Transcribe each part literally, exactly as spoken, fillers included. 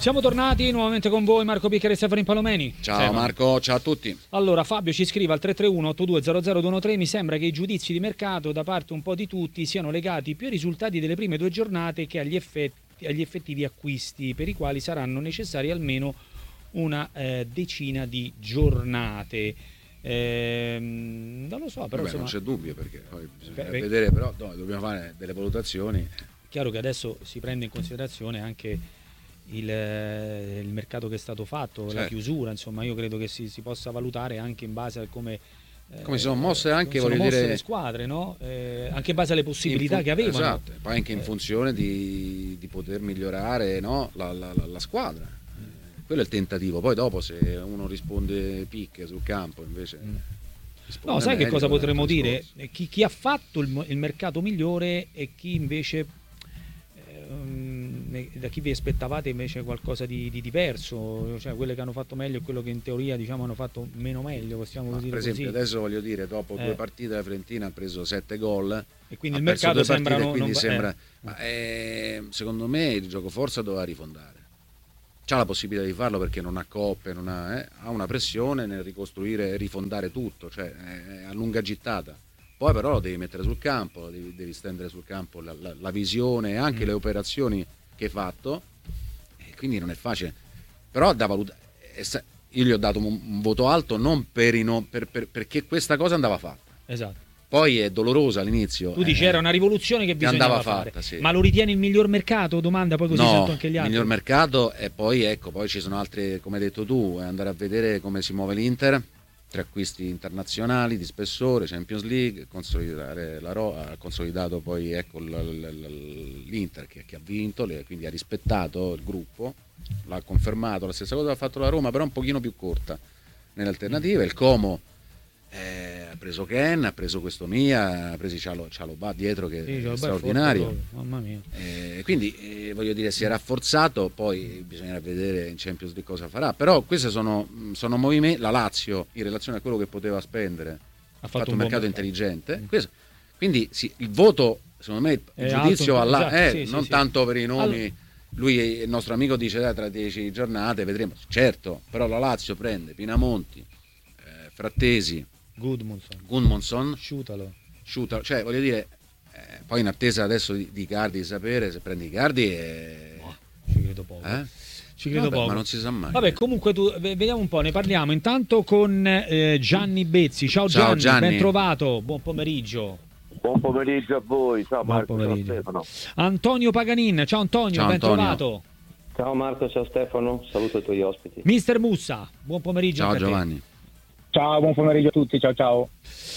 Siamo tornati nuovamente con voi, Marco Piccheri e Stefano Palomeni. Ciao Stefano. Marco, ciao a tutti. Allora, Fabio ci scrive al tre tre uno otto due zero zero due uno tre: mi sembra che i giudizi di mercato da parte un po' di tutti siano legati più ai risultati delle prime due giornate che agli, effetti, agli effettivi acquisti, per i quali saranno necessari almeno una eh, decina di giornate. Eh, non lo so, però Vabbè, insomma, non c'è dubbio, perché poi bisogna beh, vedere, però no, dobbiamo fare delle valutazioni. Chiaro che adesso si prende in considerazione anche il, il mercato che è stato fatto, certo. La chiusura, insomma, io credo che si, si possa valutare anche in base a come come si sono mosse anche, sono voglio mosse dire, le squadre, no? Eh, anche in base alle possibilità fun- che avevano. Esatto, poi anche in funzione di, di poter migliorare, no? la, la, la, la squadra. Mm. Quello è il tentativo. Poi dopo, se uno risponde picche sul campo, invece mm. no, sai meglio, che cosa potremmo dire? Chi, chi ha fatto il, il mercato migliore e chi invece da chi vi aspettavate invece qualcosa di, di diverso, cioè quelle che hanno fatto meglio e quello che in teoria diciamo hanno fatto meno meglio, possiamo Ma dire per esempio così. Adesso voglio dire, dopo eh. due partite la Fiorentina ha preso sette gol e quindi il mercato sembra non, quindi non... sembra eh. ma eh, secondo me il gioco forza doveva rifondare, c'ha la possibilità di farlo perché non ha coppe, non ha, eh, ha una pressione nel ricostruire e rifondare tutto, cioè è a lunga gittata. Poi però lo devi mettere sul campo, lo devi, devi stendere sul campo la, la, la visione e anche mm. le operazioni che hai fatto, e quindi non è facile. Però da valutare, io gli ho dato un, un voto alto non per, i no, per, per perché questa cosa andava fatta. Esatto. Poi è dolorosa all'inizio. Tu dici eh, era una rivoluzione che bisognava fare. Fatta, sì. Ma lo ritieni il miglior mercato? Domanda, poi così no, sento anche gli altri. Il miglior mercato, e poi ecco, poi ci sono altre, come hai detto tu, andare a vedere come si muove l'Inter. Tre acquisti internazionali di spessore, Champions League, consolidare la Ro- ha consolidato poi ecco l- l- l'Inter che, che ha vinto, le, quindi ha rispettato il gruppo, l'ha confermato, la stessa cosa ha fatto la Roma, però un pochino più corta nelle alternative. Il Como eh, ha preso Ken, ha preso questo Mia, ha preso Cialo, Cialobà dietro che sì, è straordinario, è mamma mia. Eh, quindi eh, voglio dire, si è rafforzato, poi bisognerà vedere in Champions League cosa farà, però questi sono, sono movimenti. La Lazio in relazione a quello che poteva spendere ha fatto, fatto un, un mercato intelligente, mm. Questo, quindi sì, il voto secondo me, il è giudizio alto, alla, esatto, eh, sì, non sì, tanto sì. Per i nomi allora. Lui, il nostro amico, dice eh, tra dieci giornate vedremo, certo, però la Lazio prende Pinamonti, eh, Frattesi, Gudmundsson, Gudmundsson, Sciutalo, Sciutalo, cioè voglio dire, eh, poi in attesa adesso di, di Icardi, di sapere se prendi Icardi e... oh, ci credo poco. Eh? Ci credo Vabbè, poco. Ma non si sa mai. Vabbè, comunque tu, vediamo un po', ne parliamo intanto con eh, Gianni Bezzi. Ciao, ciao Gianni, Gianni, ben trovato, buon pomeriggio. Buon pomeriggio a voi, ciao buon Marco, pomeriggio. ciao Stefano. Antonio Paganin, ciao Antonio, ciao, ben Antonio. trovato. Ciao Marco, ciao Stefano, saluto i tuoi ospiti. Mister Mussa, buon pomeriggio. Ciao Giovanni. Ciao, buon pomeriggio a tutti, ciao ciao.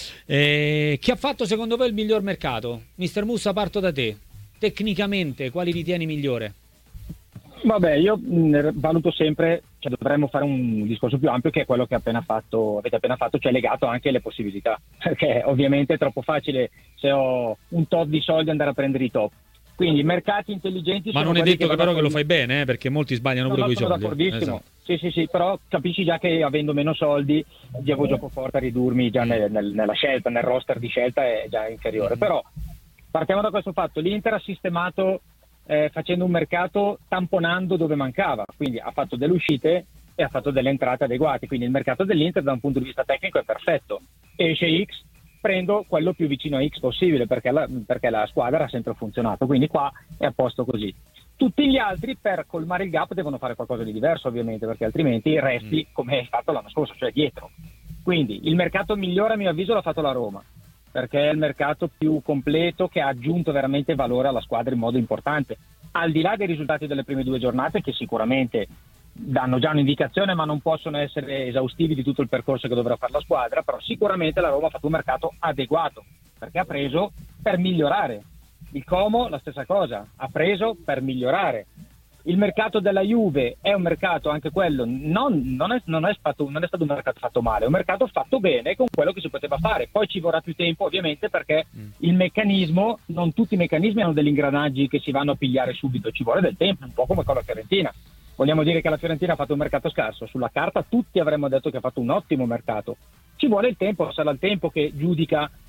Eh, chi ha fatto secondo voi il miglior mercato? Mister Mussa, parto da te. Tecnicamente, quali ritieni migliore? Vabbè, io mh, valuto sempre, cioè dovremmo fare un discorso più ampio che è quello che appena fatto, avete appena fatto, cioè legato anche alle possibilità, perché ovviamente è troppo facile se ho un tot di soldi andare a prendere i top. Quindi mercati intelligenti. Ma sono non è detto che, che però con... che lo fai bene, eh, perché molti sbagliano no, pure no, con i soldi. Sono d'accordissimo. Esatto. Sì, sì, sì, però capisci già che avendo meno soldi devo gioco forte a ridurmi già nel, nel, nella scelta, nel roster di scelta è già inferiore. Mm-hmm. Però partiamo da questo fatto, l'Inter ha sistemato eh, facendo un mercato tamponando dove mancava, quindi ha fatto delle uscite e ha fatto delle entrate adeguate, quindi il mercato dell'Inter da un punto di vista tecnico è perfetto. Esce X, prendo quello più vicino a X possibile perché la, perché la squadra ha sempre funzionato, quindi qua è a posto così. Tutti gli altri per colmare il gap devono fare qualcosa di diverso ovviamente, perché altrimenti resti mm. come è stato l'anno scorso, cioè dietro. Quindi il mercato migliore a mio avviso l'ha fatto la Roma, perché è il mercato più completo che ha aggiunto veramente valore alla squadra in modo importante, al di là dei risultati delle prime due giornate che sicuramente danno già un'indicazione ma non possono essere esaustivi di tutto il percorso che dovrà fare la squadra, però sicuramente la Roma ha fatto un mercato adeguato perché ha preso per migliorare. Il Como la stessa cosa, ha preso per migliorare. Il mercato della Juve è un mercato anche quello, non, non, è, non, è fatto, non è stato un mercato fatto male, è un mercato fatto bene con quello che si poteva fare. Poi ci vorrà più tempo ovviamente perché mm. il meccanismo, non tutti i meccanismi hanno degli ingranaggi che si vanno a pigliare subito, ci vuole del tempo, un po' come con la Fiorentina. Vogliamo dire che la Fiorentina ha fatto un mercato scarso, sulla carta tutti avremmo detto che ha fatto un ottimo mercato. Ci vuole il tempo, sarà il tempo che giudica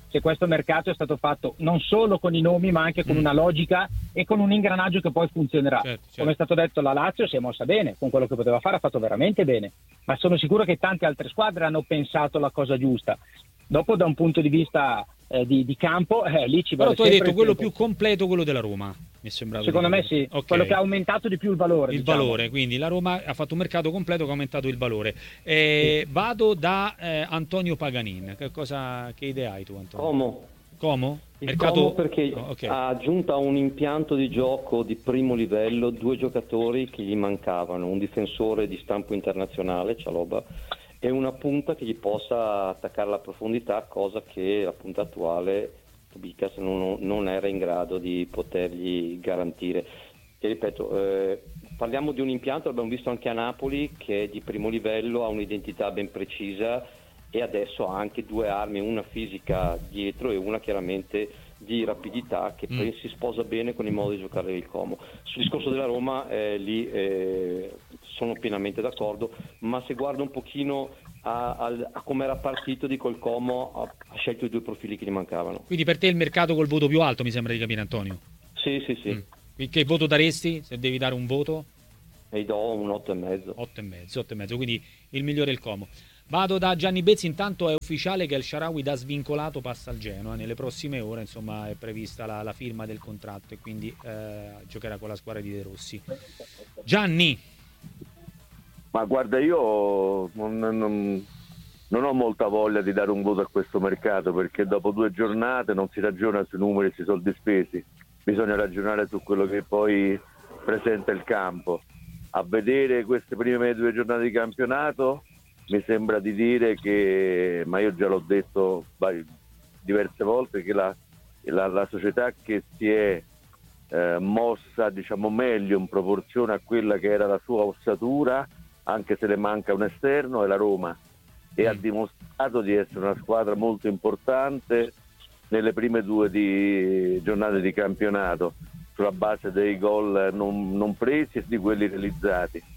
se questo mercato è stato fatto non solo con i nomi ma anche con mm. una logica e con un ingranaggio che poi funzionerà. Certo, certo. Come è stato detto, la Lazio si è mossa bene, con quello che poteva fare ha fatto veramente bene, ma sono sicuro che tante altre squadre hanno pensato la cosa giusta. Dopo, da un punto di vista eh, di, di campo, eh, lì ci però vuole tu hai sempre detto quello tempo. più completo, quello della Roma, mi è sembrato. Secondo me sì, okay. Quello che ha aumentato di più il valore. Il diciamo. valore, quindi la Roma ha fatto un mercato completo che ha aumentato il valore. Eh, sì. Vado da eh, Antonio Paganin. Che cosa, che idea hai tu, Antonio? Como. Como? Il mercato... Como perché oh, okay. ha aggiunto a un impianto di gioco di primo livello due giocatori che gli mancavano, un difensore di stampo internazionale, Cialoba, e una punta che gli possa attaccare la profondità, cosa che la punta attuale Bicas non, non era in grado di potergli garantire. E ripeto, eh, parliamo di un impianto, l'abbiamo visto anche a Napoli, che è di primo livello, ha un'identità ben precisa e adesso ha anche due armi, una fisica dietro e una chiaramente di rapidità che mm. si sposa bene con il modo di giocare del Como. Sul discorso della Roma eh, lì eh, sono pienamente d'accordo, ma se guardo un pochino a, a, a come era partito, dico il Como ha, ha scelto i due profili che gli mancavano. Quindi per te il mercato col voto più alto, mi sembra di capire, Antonio? Sì, sì, sì. Mm. Che voto daresti se devi dare un voto? E do un otto e mezzo. otto e mezzo, otto e mezzo, quindi il migliore è il Como. Vado da Gianni Bezzi, intanto è ufficiale che El Shaarawy da svincolato passa al Genoa, nelle prossime ore insomma è prevista la, la firma del contratto e quindi eh, giocherà con la squadra di De Rossi. Gianni. Ma guarda, io non, non, non ho molta voglia di dare un voto a questo mercato, perché dopo due giornate non si ragiona sui numeri e sui soldi spesi, bisogna ragionare su quello che poi presenta il campo. A vedere queste prime due giornate di campionato mi sembra di dire che, ma io già l'ho detto diverse volte, che la, la, la società che si è eh, mossa diciamo meglio in proporzione a quella che era la sua ossatura, anche se le manca un esterno, è la Roma, e mm. ha dimostrato di essere una squadra molto importante nelle prime due di, giornate di campionato, sulla base dei gol non, non presi e di quelli realizzati.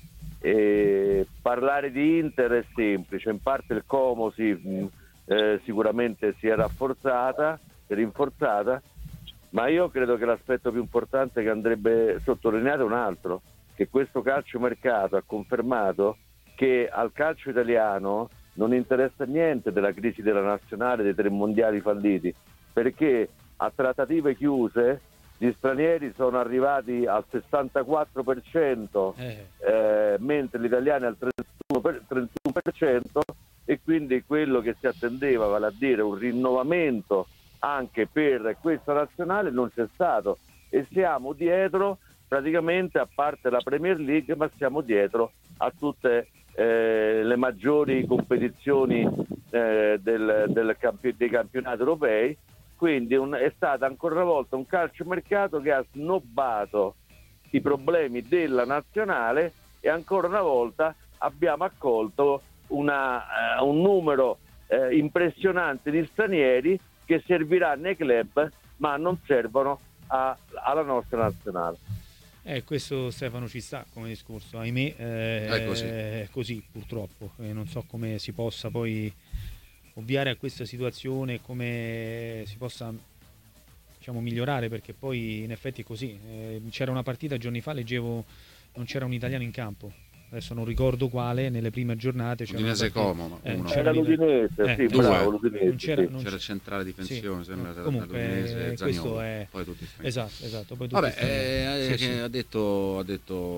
E parlare di Inter è semplice, in parte il Como si, eh, sicuramente si è rafforzata, si è rinforzata, ma io credo che l'aspetto più importante che andrebbe sottolineato è un altro, che questo calciomercato ha confermato che al calcio italiano non interessa niente della crisi della nazionale, dei tre mondiali falliti, perché a trattative chiuse gli stranieri sono arrivati al sessantaquattro per cento, eh. Eh, mentre gli italiani al trentuno per cento, e quindi quello che si attendeva, vale a dire un rinnovamento anche per questa nazionale, non c'è stato, e siamo dietro praticamente, a parte la Premier League, ma siamo dietro a tutte eh, le maggiori competizioni eh, del, del campi- dei campionati europei. Quindi un, è stato ancora una volta un calciomercato che ha snobbato i problemi della nazionale, e ancora una volta abbiamo accolto una, uh, un numero uh, impressionante di stranieri che servirà nei club ma non servono a, alla nostra nazionale. Eh, questo Stefano ci sta come discorso, ahimè eh, è così, è così purtroppo, eh, non so come si possa poi ovviare a questa situazione, come si possa diciamo migliorare, perché poi in effetti è così. Eh, c'era una partita giorni fa, leggevo, non c'era un italiano in campo, adesso non ricordo quale, nelle prime giornate c'era Udinese Como, eh, uno. C'era l'Udinese, eh, sì, due. bravo, l'Udinese, non c'era, sì. non c'era il centrale difensione, sì, sembra no, comunque l'Udinese, eh, Zaniolo, questo è poi tutti stranieri. esatto, esatto, poi tutti Vabbè, stranieri. eh, sì, eh, sì. ha detto ha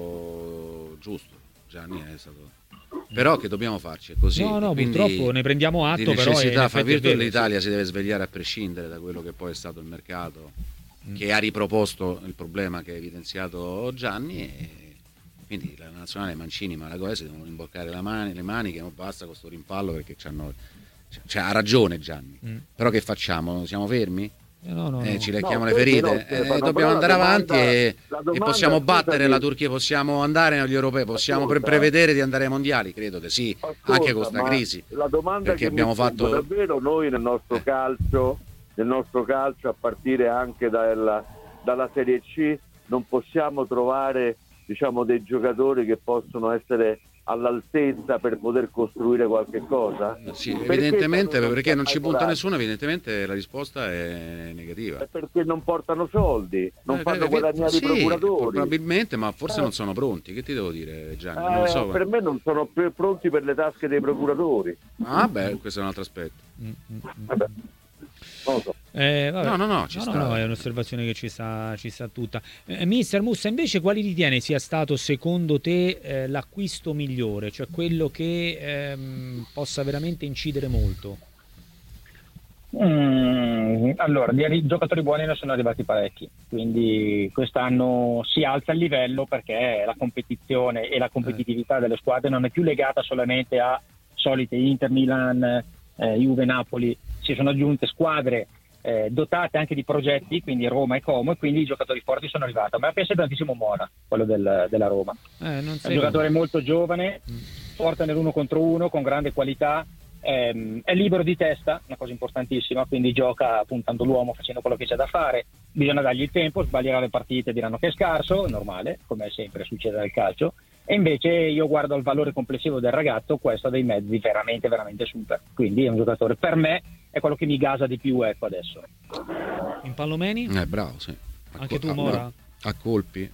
detto giusto Gianni, è stato, però che dobbiamo farci è così. No, no, quindi purtroppo ne prendiamo atto, di però necessità, fra virgolette, vero, l'Italia sì. si deve svegliare a prescindere da quello che poi è stato il mercato, mm. che ha riproposto il problema che ha evidenziato Gianni, e quindi la nazionale Mancini, Malagosi devono imboccare la mani, le maniche, non basta con sto rimpallo, perché c'hanno, cioè, ha ragione Gianni, mm. però che facciamo? Siamo fermi? No, no, eh, no. ci lecchiamo no, le ferite, no, eh, Stefano, dobbiamo andare domanda, avanti e, domanda, e possiamo battere scusami, la Turchia, possiamo andare negli europei, possiamo ascolta, pre- prevedere di andare ai mondiali, credo che sì, ascolta, anche con questa crisi, la domanda perché che abbiamo mi fatto pongo, davvero noi nel nostro eh. calcio, nel nostro calcio a partire anche dalla, dalla Serie C, non possiamo trovare diciamo dei giocatori che possono essere all'altezza per poter costruire qualche cosa? Sì, Perché evidentemente, non perché non ci punta lavorare? nessuno, evidentemente la risposta è negativa. È perché non portano soldi, non Eh, fanno eh, guadagnare sì, i procuratori. probabilmente, ma forse Eh. non sono pronti. Che ti devo dire, Gianni? Non Eh, lo so. per me non sono più pronti per le tasche dei procuratori. Ah, beh, questo è un altro aspetto. Mm, mm, mm. Vabbè, non lo so. Eh, vabbè. No, no, no, ci no, sta. no, no, è un'osservazione che ci sta, ci sta tutta. Eh, Mister Mussa, invece, quali ritiene sia stato secondo te eh, l'acquisto migliore, cioè quello che ehm, possa veramente incidere molto? Mm, allora, di arri- giocatori buoni ne sono arrivati parecchi, quindi quest'anno si alza il livello perché la competizione e la competitività delle squadre non è più legata solamente a solite Inter, Milan, eh, Juve, Napoli, si sono aggiunte squadre eh, dotate anche di progetti, quindi Roma e Como, e quindi i giocatori forti sono arrivati. A me piace tantissimo Mora, quello del- della Roma. Eh, non È un sei giocatore molto giovane, forte nell'uno contro uno, con grande qualità, ehm, è libero di testa, una cosa importantissima, quindi gioca puntando l'uomo, facendo quello che c'è da fare. Bisogna dargli il tempo, sbaglierà le partite, diranno che è scarso, è normale, come sempre succede nel calcio. E invece io guardo il valore complessivo del ragazzo, questo ha dei mezzi veramente, veramente super. Quindi è un giocatore, per me, è quello che mi gasa di più, ecco, adesso. in Pallomeni? Eh, bravo, sì. A Anche col- tu, a- Mora? A colpi.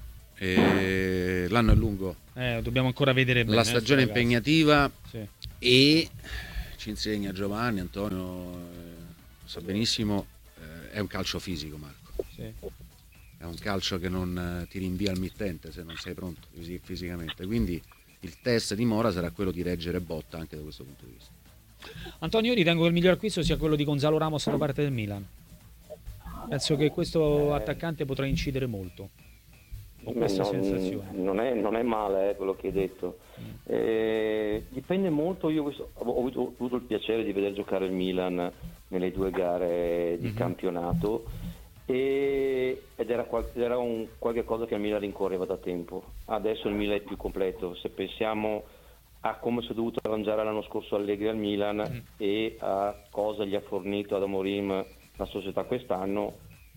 E l'anno è lungo. Eh, dobbiamo ancora vedere bene. La eh, stagione è sto ragazzo. impegnativa Sì. e ci insegna Giovanni, Antonio, eh, sa benissimo, eh, è un calcio fisico, Marco. Sì. È un calcio che non eh, ti rinvia al mittente se non sei pronto fisi- fisicamente. Quindi il test di Mora sarà quello di reggere botta anche da questo punto di vista. Antonio, io ritengo che il miglior acquisto sia quello di Gonzalo Ramos da parte del Milan. Penso che questo attaccante potrà incidere molto. Ho questa non, sensazione. non è, non è male eh, quello che hai detto. Eh, dipende molto. Io ho, visto- ho avuto, ho avuto il piacere di vedere giocare il Milan nelle due gare di Mhm. campionato e- ed era, qual- era un, qualche cosa che il Milan rincorreva da tempo. Adesso il Milan è più completo. Se pensiamo a come si è dovuto arrangiare l'anno scorso Allegri al Milan Mhm. e a cosa gli ha fornito ad Amorim la società quest'anno,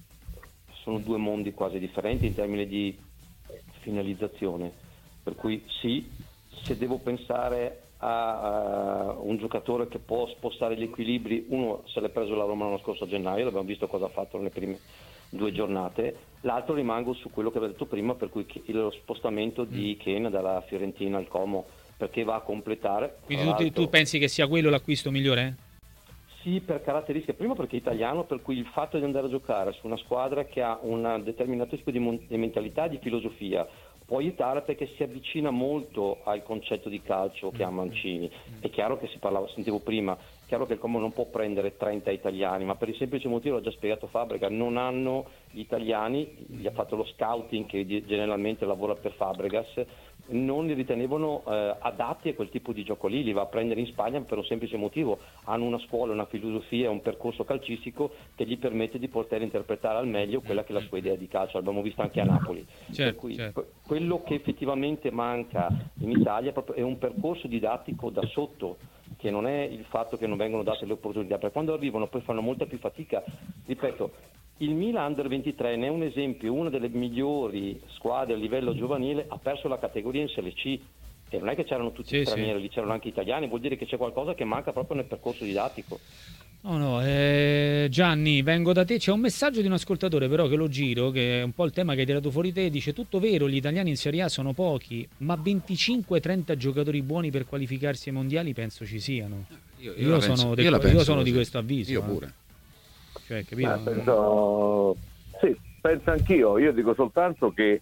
sono due mondi quasi differenti in termini di finalizzazione, per cui sì, se devo pensare a, a un giocatore che può spostare gli equilibri, uno se l'è preso la Roma l'anno scorso a gennaio, l'abbiamo visto cosa ha fatto nelle prime due giornate, l'altro rimango su quello che avevo detto prima, per cui lo spostamento di Ken dalla Fiorentina al Como, perché va a completare. Quindi tra tu, l'altro- tu pensi che sia quello l'acquisto migliore? Sì, per caratteristiche, prima perché è italiano, per cui il fatto di andare a giocare su una squadra che ha un determinato tipo di, mon- di mentalità, di filosofia, può aiutare perché si avvicina molto al concetto di calcio che ha Mancini. È chiaro che si parlava, sentivo prima, è chiaro che il Como non può prendere trenta italiani, ma per il semplice motivo, l'ha già spiegato Fabregas, non hanno gli italiani, gli ha fatto lo scouting che di- generalmente lavora per Fabregas, non li ritenevano eh, adatti a quel tipo di gioco lì, li va a prendere in Spagna per un semplice motivo: hanno una scuola, una filosofia, un percorso calcistico che gli permette di poter interpretare al meglio quella che è la sua idea di calcio. L'abbiamo visto anche a Napoli. Certo, Per cui certo. que- quello che effettivamente manca in Italia è proprio- è un percorso didattico da sotto, che non è il fatto che non vengono date le opportunità, perché quando arrivano poi fanno molta più fatica. Ripeto, il Milan Under ventitré ne è un esempio, una delle migliori squadre a livello giovanile, ha perso la categoria in Serie C e non è che c'erano tutti Sì, stranieri, sì. lì c'erano anche italiani, vuol dire che c'è qualcosa che manca proprio nel percorso didattico. No, no, eh, Gianni, vengo da te. C'è un messaggio di un ascoltatore, però, che lo giro, che è un po' il tema che hai tirato fuori te. Dice: tutto vero, gli italiani in Serie A sono pochi, ma venticinque trenta giocatori buoni per qualificarsi ai mondiali penso ci siano. Io, Io la sono penso- del- io la io penso sono di così. questo avviso, Io eh. pure. Cioè, capito? Eh, penso, sì, penso anch'io. Io dico soltanto che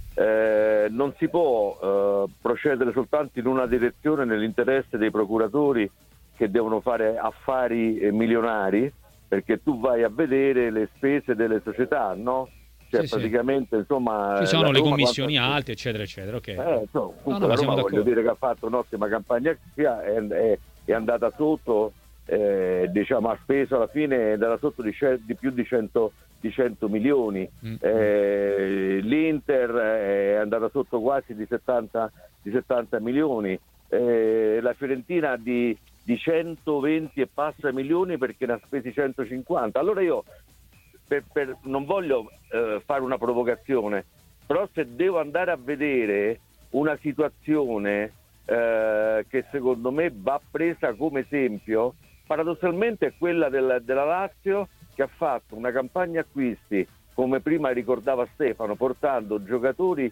eh, non si può eh, procedere soltanto in una direzione nell'interesse dei procuratori che devono fare affari eh, milionari, perché tu vai a vedere le spese delle società, no? Cioè Sì, sì. praticamente insomma Ci sono la le Roma commissioni quanto- alte, eccetera, eccetera. Ok. Eh, insomma, comunque No, no, ma la siamo Roma, voglio d'accordo. dire che ha fatto un'ottima campagna, sia è, è, è andata sotto, eh, diciamo ha speso alla fine, è andata sotto di, ce- di più di cento, di cento milioni. Mm. Eh, l'Inter è andata sotto quasi di settanta, di settanta milioni, eh, la Fiorentina di, di centoventi e passa milioni perché ne ha spesi centocinquanta. Allora io per, per, non voglio eh, fare una provocazione, però se devo andare a vedere una situazione eh, che secondo me va presa come esempio, paradossalmente è quella del, della Lazio, che ha fatto una campagna acquisti, come prima ricordava Stefano, portando giocatori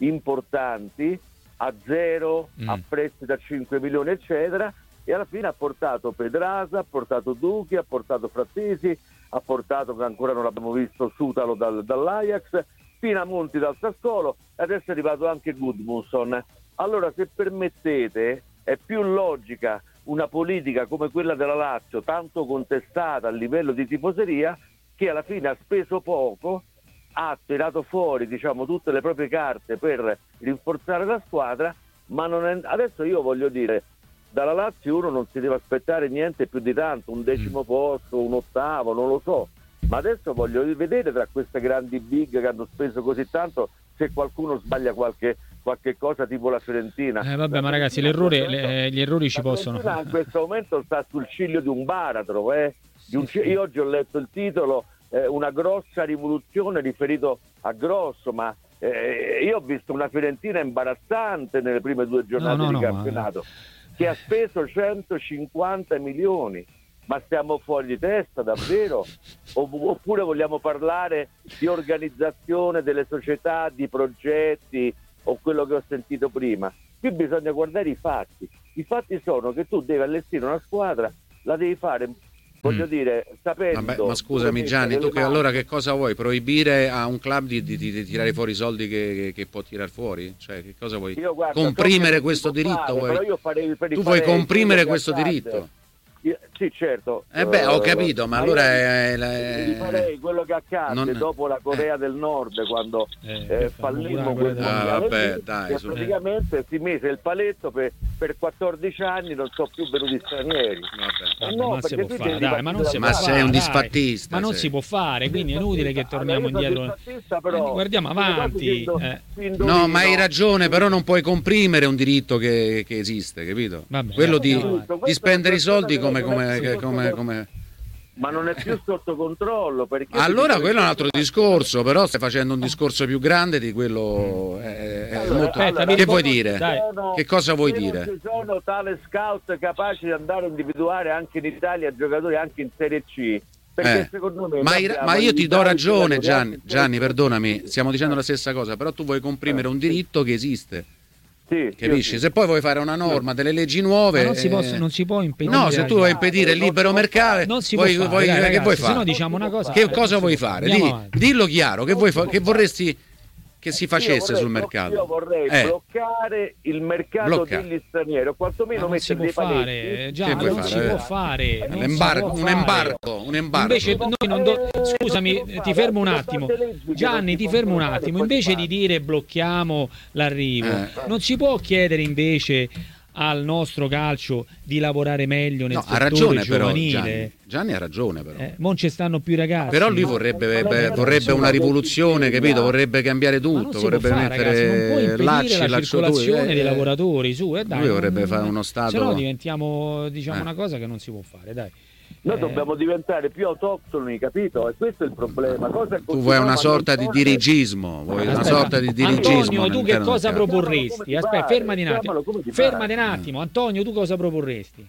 importanti a zero, mm. a prezzi da cinque milioni eccetera, e alla fine ha portato Pedrasa, ha portato Duchi, ha portato Frattesi, ha portato, che ancora non abbiamo visto, Sutalo dal, dall'Ajax, Pinamonti dal Sassuolo, e adesso è arrivato anche Gudmundsson. Allora, se permettete, è più logica una politica come quella della Lazio, tanto contestata a livello di tifoseria, che alla fine ha speso poco, ha tirato fuori, diciamo, tutte le proprie carte per rinforzare la squadra, ma non è... adesso io voglio dire, dalla Lazio uno non si deve aspettare niente più di tanto, un decimo posto, un ottavo, non lo so, ma adesso voglio vedere tra queste grandi big che hanno speso così tanto se qualcuno sbaglia qualche, qualche cosa, tipo la Fiorentina. Eh vabbè, la ma ragazzi, l'errore, le, gli errori ci possono. In questo momento sta sul ciglio di un baratro, eh? di un, io oggi ho letto il titolo, eh, una grossa rivoluzione riferito a Grosso, ma eh, io ho visto una Fiorentina imbarazzante nelle prime due giornate no, no, di no, campionato, ma... che ha speso centocinquanta milioni. Ma stiamo fuori di testa davvero? Oppure vogliamo parlare di organizzazione delle società, di progetti, o quello che ho sentito prima? Qui bisogna guardare i fatti. I fatti sono che tu devi allestire una squadra, la devi fare, voglio mm. dire, sapendo... Vabbè, ma scusami Gianni, tu che mani. Allora che cosa vuoi? Proibire a un club di, di, di tirare fuori i soldi che, che, che può tirar fuori? Cioè, che cosa vuoi? Io, guarda, comprimere questo diritto? Fare, vuoi? Però io farei, tu vuoi comprimere questo diritto? Io, sì, certo. Eh beh, ho capito, ma, ma allora è, è, è... farei quello che accadde non... dopo la Corea eh. del Nord, quando eh, eh, fallimmo quel ah, vabbè, dai, su... praticamente eh. si mise il paletto per, per quattordici anni non sono più venuti stranieri. Vabbè, eh no, ma, si può fare, dai, ma, non si ma sei un disfattista, ma non sei. si può fare, quindi è inutile che torniamo allora, indietro. Però, guardiamo avanti. Eh. No, ma hai ragione, però non puoi comprimere un diritto che, che esiste, capito? Vabbè, quello di, no, di spendere i soldi come, come, come, come, come... ma non è più sotto controllo, perché allora quello è un altro discorso, però stai facendo un discorso più grande di quello eh, allora, molto... allora, che vuoi dire? Dai. Che cosa vuoi dire? Non ci sono tale scout capaci di andare a individuare anche in Italia giocatori anche in Serie C, perché eh. secondo me ma, ma io ti do ragione Gianni, Gianni, perdonami, stiamo dicendo la stessa cosa, però tu vuoi comprimere un diritto che esiste. Sì, capisci? Sì, se poi vuoi fare una norma, delle leggi nuove, ma non si, eh... posso, non si può impedire. No, se tu vuoi impedire il libero mercato, non si vuoi, può fare, vuoi, dai, che ragazzi, vuoi fare? Se no diciamo una cosa. Che cosa vuoi fare? Di, dillo chiaro, che, vuoi fa- che vorresti che si facesse vorrei, sul mercato? Io vorrei eh. bloccare il mercato Blocca. degli stranieri, o quantomeno mettere dei paletti. Già, non si può fare. Un embargo, un embargo, un embargo. Invece noi non do... scusami, ti fermo un attimo. Gianni, ti fermo un attimo. Invece di dire blocchiamo l'arrivo, eh. non si può chiedere invece al nostro calcio di lavorare meglio nel no, settore ha ragione, giovanile. Però, Gianni, Gianni ha ragione però. Eh, non ci stanno più i ragazzi. Però lui vorrebbe, beh, vorrebbe una rivoluzione, capito? Vorrebbe cambiare tutto, vorrebbe fare, mettere lacci, la circolazione eh, dei lavoratori, su, eh, dai. Lui vorrebbe non, fare uno stato. Se no diventiamo, diciamo, eh. una cosa che non si può fare, dai. Noi eh. dobbiamo diventare più autoctoni, capito? E questo è il problema. Cosa tu vuoi una sorta di dirigismo, vuoi una sorta di dirigismo. Antonio, tu che cosa proporresti? Aspetta, fermati un attimo. Fermati un attimo, Antonio, tu cosa proporresti?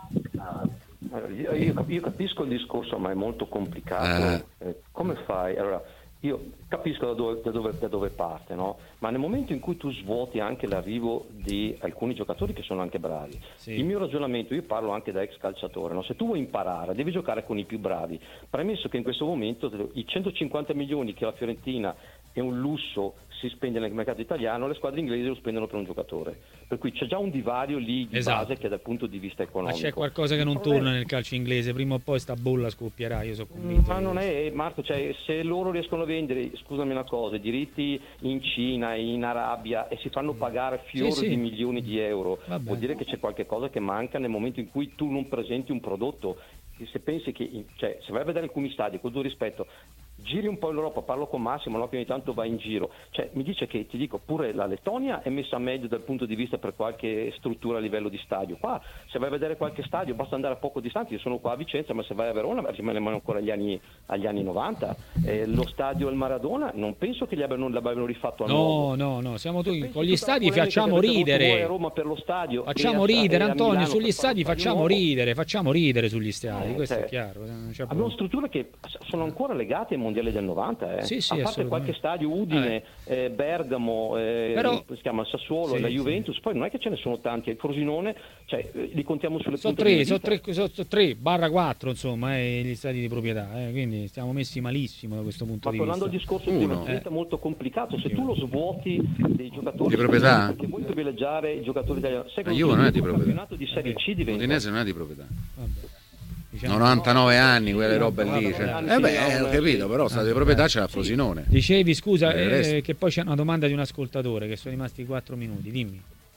Io, io, io capisco il discorso, ma è molto complicato. Eh. Eh, come fai? Allora, io capisco da dove, da dove, da dove parte, no? Ma nel momento in cui tu svuoti anche l'arrivo di alcuni giocatori che sono anche bravi, sì. Il mio ragionamento, io parlo anche da ex calciatore, no? Se tu vuoi imparare devi giocare con i più bravi, premesso che in questo momento i centocinquanta milioni che la Fiorentina è un lusso si spende nel mercato italiano, le squadre inglesi lo spendono per un giocatore, per cui c'è già un divario lì di esatto. base che dal punto di vista economico. Ma c'è qualcosa che non torna nel calcio inglese, prima o poi sta bolla scoppierà, io sono convinto. Ma non è, Marco, cioè, se loro riescono a vendere, scusami una cosa, i diritti in Cina, in Arabia e si fanno pagare fiori sì, sì. di milioni di euro, Vabbè. vuol dire che c'è qualche cosa che manca nel momento in cui tu non presenti un prodotto. Se pensi che, cioè, se vai a vedere alcuni stadi, con tutto rispetto, giri un po' in Europa, parlo con Massimo, no, che ogni tanto va in giro, cioè mi dice che, ti dico, pure la Lettonia è messa meglio dal punto di vista per qualche struttura a livello di stadio. Qua se vai a vedere qualche stadio basta andare a poco distanti, io sono qua a Vicenza, ma se vai a Verona rimaniamo ancora agli anni, agli anni novanta. Eh, lo stadio Il Maradona non penso che gli abbiano, l'abbiano rifatto a no, nuovo. No, no, siamo tu, con gli tutta stadi la polemica facciamo che avete avuto voi ridere. a Roma per lo stadio Facciamo e a- ridere e a Antonio, Milano sugli per stadi fare facciamo nuovo. ridere, facciamo ridere sugli stadi, Eh, questo cioè, è chiaro. Non c'è Abbiamo strutture che sono ancora legate ai mondiali del novanta, eh. Sì, sì, a parte assolutamente. qualche stadio, Udine, eh, Bergamo, eh, Però- come si chiama, Sassuolo, Sì, la sì. Juventus, poi non è che ce ne sono tanti, il Frosinone, cioè eh, li contiamo sulle Sono punte di tre, sono dita. tre, sono sono tre barra quattro, insomma, eh, gli stati di proprietà, eh, quindi stiamo messi malissimo da questo punto Ma di tornando vista. al discorso Uno. prima, diventa molto complicato. Se tu lo svuoti dei giocatori Di proprietà? perché vuoi privilegiare i giocatori italiani, sai La che Juve non è di un proprietà. campionato di Serie C diventa L'Udinese non è di proprietà. Vabbè. Diciamo- novantanove anni, quelle robe lì. novantanove Cioè. anni, Eh sì, beh, no, ho capito, però stato di proprietà c'è la Frosinone. Dicevi, scusa, Eh, il resto. eh, che poi c'è una domanda di un ascoltatore, che sono rimasti quattro minuti, dimmi.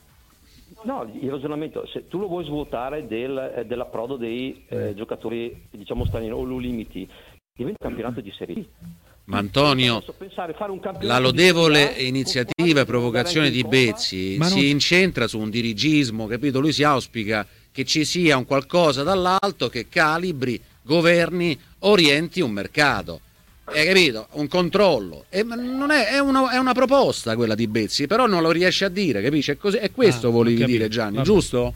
No, il ragionamento, se tu lo vuoi svuotare del, eh, dell'approdo dei eh, giocatori, diciamo, stranieri o lo limiti, diventa un campionato di Serie C. Ma Antonio, Adesso pensare, fare un campionato la di lodevole Serie A, iniziativa e con provocazione di andare anche in Bezzi Ma non- si incentra su un dirigismo, capito? Lui si auspica che ci sia un qualcosa dall'alto che calibri, governi, orienti un mercato. Hai capito? Un controllo. E non è, è, una, è una proposta quella di Bezzi, però non lo riesce a dire, capisci? È, così, è questo Ah, volevi ho capito. dire, Gianni, Vabbè. giusto?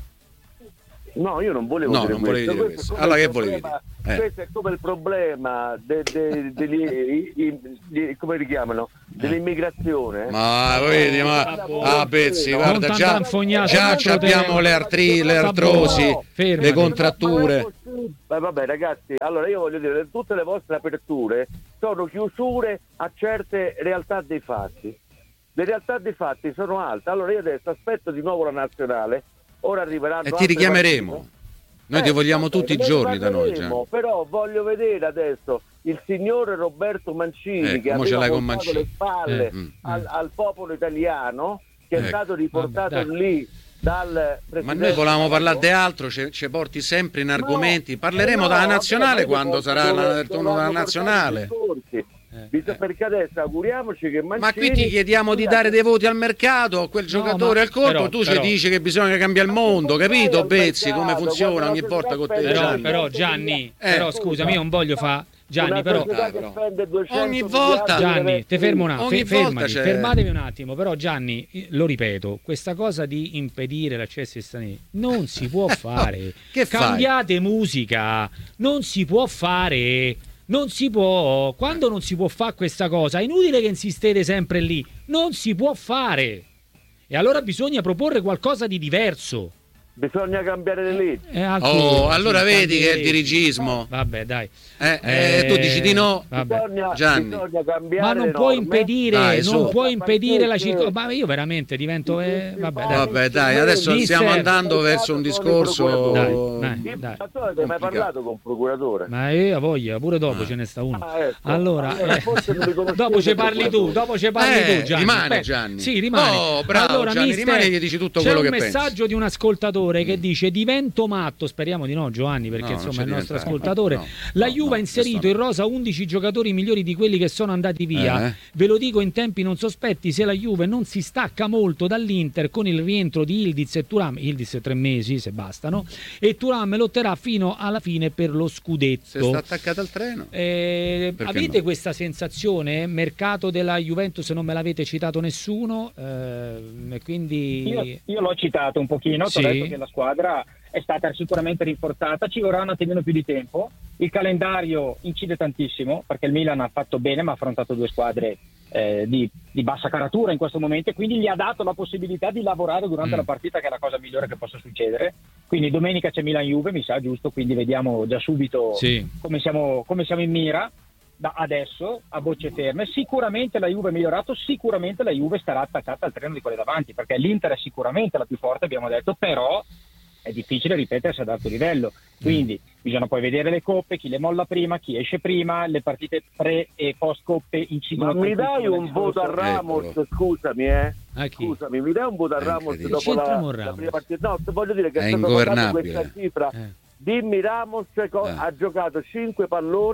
No, io non volevo No, dire non volevi questo. dire Questo questo. è come Allora il che volevi problema- dire? Eh. Questo è come il problema de- de- degli, i- i- di- come li chiamano? Dell'immigrazione. Ma vedi, ma ah, Bezzi, No, guarda, non già, t'infognare già tutto abbiamo te. le, artri, le artrosi, No, fermati. le contratture. Ma vabbè ragazzi, allora io voglio dire, tutte le vostre aperture sono chiusure a certe realtà dei fatti. Le realtà dei fatti sono alte. Allora io adesso aspetto di nuovo la nazionale, ora arriveranno E ti altre richiameremo. partite. Noi ti Eh, vogliamo va tutti i bene, giorni ne da noi, parleremo, Gianni. però voglio vedere adesso il signore Roberto Mancini Eh, che mo ce aveva l'hai con voltato Mancini. le spalle Eh, mm, al, al popolo italiano, che è Ecco. stato riportato Vabbè, dai. lì dal presidente. Ma noi volevamo parlare Drago. di altro, ci, ci porti sempre in No, argomenti. Parleremo eh no, della vabbè, nazionale ma quando io sarà dove- la- il dove turno della hanno portato nazionale. i discorsi. Eh, Bisogna- eh. Perché adesso auguriamoci che Mancini... Ma qui ti chiediamo di dare dei voti al mercato, a quel giocatore ma- al colpo, però- tu ci però- dici che bisogna cambiare il mondo, capito al Bezzi, come mercato, funziona quando ogni la volta con te, società Però, Gianni. però Gianni, Eh, però scusami, io non voglio fa Gianni, Una però società Eh, che però. spende duecento Ogni miliardi volta- deve Gianni, essere- te fermo un attimo, Ogni fe- volta fermati, c'è- fermatevi un attimo, però Gianni, eh, lo ripeto, questa cosa di impedire l'accesso ai stranieri non si può fare. Che fai? Cambiate musica, non si può fare. Non si può, quando non si può fare questa cosa, è inutile che insistete sempre lì, non si può fare. E allora bisogna proporre qualcosa di diverso. Bisogna cambiare le leggi. Eh, alcune, Oh, sì, allora vedi che è il cambierete. dirigismo. Vabbè, dai. Eh, eh, tu dici di no. Vabbè. Bisogna, Gianni. bisogna cambiare Ma non le puoi norme. impedire, Dai, non su. puoi impedire la Perché- circolazione. Ma io veramente divento. Eh, vabbè, dai. Vabbè, dai, adesso Mister- stiamo andando verso un discorso. Dai, dai. Il procuratore, hai mai parlato con il procuratore? Ma io ho voglia, pure dopo Ah. ce ne sta uno. Ah, ecco. Allora, Allora, eh, forse non li conoscete dopo ci parli per tu, quello. dopo ci parli Eh, tu, Gianni. rimane, Aspetta. Gianni. Sì, rimane. Oh, bravo, allora, Gianni, mister, rimane e gli dici tutto c'è quello un che pensi. messaggio di un ascoltatore che dice: divento matto. Speriamo di no, Giovanni, perché No, non insomma è c'è il nostro diventare. ascoltatore. No, La no, Juve no, ha inserito questo no. in rosa undici giocatori migliori di quelli che sono andati via. Eh. Ve lo dico in tempi non sospetti, se la Juve non si stacca molto dall'Inter con il rientro di Ildiz e Thuram, Ildiz tre mesi se bastano, e Thuram lotterà fino alla fine per lo scudetto. Se sta attaccato al treno. Eh, Perché avete no? questa sensazione? Mercato della Juventus non me l'avete citato nessuno, eh, e quindi Io, io l'ho citato un pochino, ti Sì. ho detto che la squadra è stata sicuramente rinforzata, ci vorrà un attimino più di tempo, il calendario incide tantissimo perché il Milan ha fatto bene ma ha affrontato due squadre eh, di, di bassa caratura in questo momento e quindi gli ha dato la possibilità di lavorare durante Mm. la partita, che è la cosa migliore che possa succedere. Quindi domenica c'è Milan-Juve, mi sa, giusto, quindi vediamo già subito sì. come siamo, come siamo in mira da adesso a bocce ferme. Sicuramente la Juve è migliorato, sicuramente la Juve starà attaccata al treno di quelli davanti, perché l'Inter è sicuramente la più forte, abbiamo detto, però è difficile ripetersi ad alto livello, quindi bisogna poi vedere le coppe, chi le molla prima, chi esce prima, le partite pre e post coppe incidono. Ma mi dai tantissimo un nel voto a discorso. Ramos, Eccolo. scusami, eh? A chi? Scusami, mi dai un voto a Eh, Ramos incredibile. dopo la, C'entriamo la Ramos. prima partita? No, voglio dire che È è stato votato ingovernabile. questa cifra. Eh. Dimmi Ramos co- Eh. ha giocato cinque palloni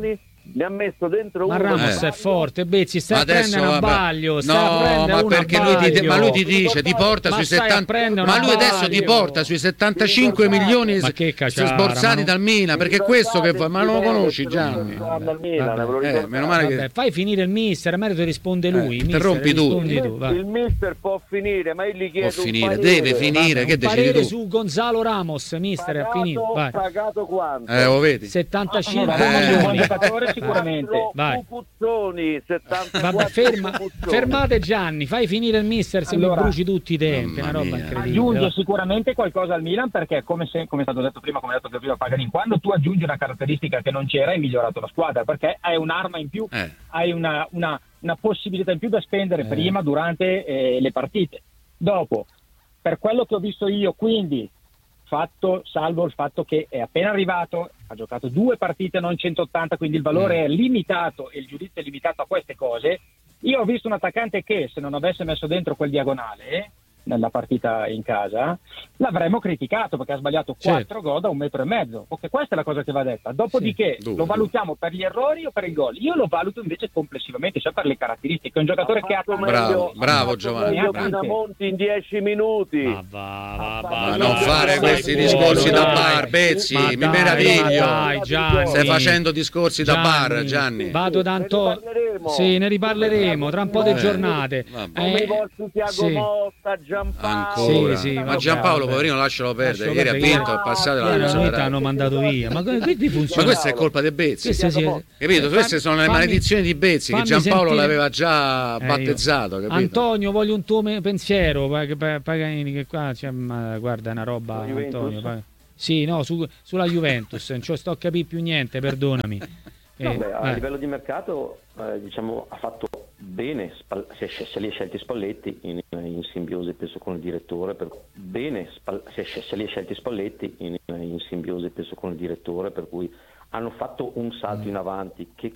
ne ha messo dentro ma uno. Ramos Eh. è forte, Bezzi, stai a Adesso, prendere un vabbè. abbaglio, stai a No, prendere ma un perché lui ti, abbaglio. ma lui ti dice, ti porta Ma sui stai a settanta, prendere un ma lui adesso ti abbaglio. porta sui settantacinque milioni Ma che cacciara, sborsati ma non- dal Milan, perché è questo che fa, ma non lo conosci Gianni? Al Milan, Vabbè. ve lo Eh, ricordate? meno male che Vabbè, fai finire il mister, a merito risponde lui. Eh, mister, interrompi tu. rispondi tu, vai. Il mister può finire, ma io gli chiedo Può un finire, parere. deve finire, Vabbè, che un decidi parere tu? su Gonzalo Ramos, mister, è Pagato, finito. Vai. pagato quanto? Eh, lo vedi? settantacinque Eh, un buon milioni. giocatore sicuramente. Quattro Vai. Pupuzzoni, settantaquattro Vabbè, ferma, Pupuzzoni. fermate Gianni, fai finire il mister se Allora, mi bruci tutti i tempi, mamma una roba mia. incredibile. Aggiunge va. sicuramente qualcosa al Milan perché come, se, come è stato detto prima, come ha detto anche prima Paganin, quando tu aggiungi una caratteristica che non c'era hai migliorato la squadra perché hai un'arma in più, Eh. hai una, una, una possibilità in più da spendere Eh. prima, durante eh, le partite. Dopo, per quello che ho visto io, quindi fatto salvo il fatto che è appena arrivato, ha giocato due partite non centottanta, quindi il valore Mm. è limitato e il giudizio è limitato a queste cose. Io ho visto un attaccante che se non avesse messo dentro quel diagonale nella partita in casa l'avremmo criticato perché ha sbagliato Certo. quattro gol da un metro e mezzo, perché questa è la cosa che va detta. Dopodiché Sì. lo valutiamo per gli errori o per il gol? Io lo valuto invece complessivamente, cioè per le caratteristiche. È un giocatore che ha fatto tanto- Bravo, meglio- bravo ha fatto Giovanni, meglio bravo. Pinamonti in dieci minuti. Ma va, va, va, Ma va, non dai, fare dai, questi buono, discorsi da dai. bar, Bezzi, Ma mi dai, meraviglio. ma dai, Gianni. Stai facendo discorsi da bar, Gianni, Gianni. Vado da Ne Anto- riparleremo. Sì, ne riparleremo tra un po' di Eh, giornate. vabbè. Come Eh, i vostri Tiago sì. Motta, Giampaolo. Ancora. Sì, sì, Ma vabbè, Giampaolo, vabbè. poverino, lascialo perdere. Lascialo Ieri ha perdere, vinto, ieri- è passato Ah, la Eh, sì, non sì. hanno mandato via, ma quindi Ma funziona. questa è colpa dei Bezzi. Queste sì- Capito? Eh, Queste sono le fammi- maledizioni di Bezzi che fammi Giampaolo sentire- l'aveva già Eh, io- battezzato, capito? Antonio, voglio un tuo me- pensiero, pa- pa- Paganini, che qua c'è, ma guarda, è una roba, Sulla Juventus? Antonio. pa- Sì, no, su- sulla Juventus, non ci sto a capire più niente, perdonami. Eh, Vabbè, a eh. livello di mercato eh, diciamo ha fatto bene, Spal- si, è, sce- se li ha scelti Spalletti in, in simbiosi penso con il direttore, per, bene, Spal- si è sce- se li ha scelti Spalletti in, in simbiosi penso con il direttore, per cui hanno fatto un salto in avanti che